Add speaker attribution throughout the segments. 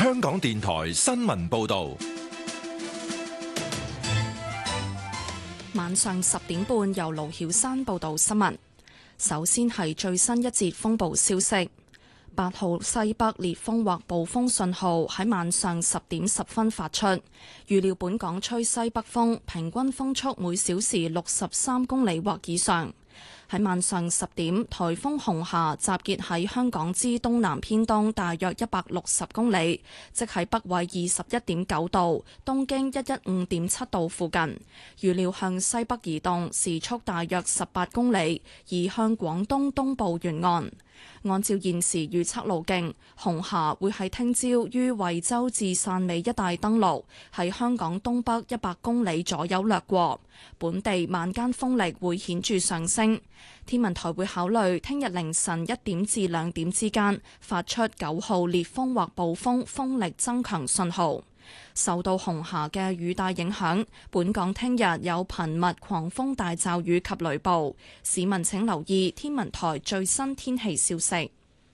Speaker 1: 香港電台新聞報道。
Speaker 2: 晚上10點半，由盧曉山報道新聞。首先係最新一節風暴消息。8號西北烈風或暴風信號喺晚上10點10分發出，預料本港吹西北風，平均風速每小時63公里或以上。喺晚上10點，颱風紅霞集結喺香港之東南偏東大約160公里，即喺北緯21.9度、東經115.7度附近。預料向西北移動，時速大約18公里，移向廣東東部沿岸。按照現時預測路徑，紅霞會喺聽朝於惠州至汕尾一帶登陸，喺香港東北100公里左右掠過。本地晚間風力會顯著上升，天文台會考慮聽日凌晨1點至2點之間發出9號烈風或暴風風力增強信號。受到紅霞嘅雨帶影響，本港聽日有頻密狂風大驟雨及雷暴，市民請留意天文台最新天氣消息。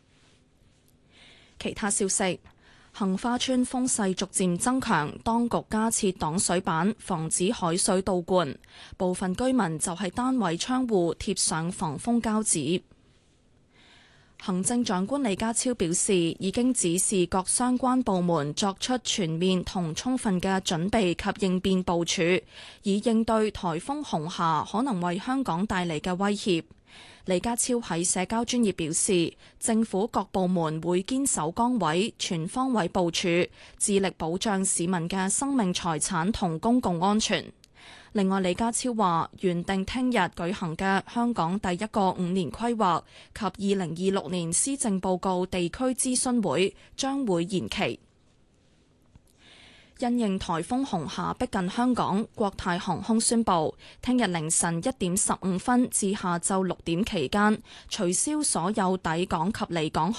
Speaker 2: 其他消息，杏花村風勢逐漸增強，當局加設擋水板，防止海水倒灌，部分居民就喺單位窗戶貼上防風膠紙。行政長官李家超表示，已經指示各相關部門作出全面同充分嘅準備及應變部署，以應對颱風紅霞可能為香港帶嚟嘅威脅。李家超喺社交專頁表示，政府各部門會堅守崗位，全方位部署，致力保障市民嘅生命財產同公共安全。另外，李家超話，原定聽日舉行嘅香港第一個5年規劃及2026年施政報告地區諮詢會將會延期。因應颱風紅霞逼近香港，國泰航空宣布，聽日凌晨1點15分至下晝6點期間，取消所有抵港及離港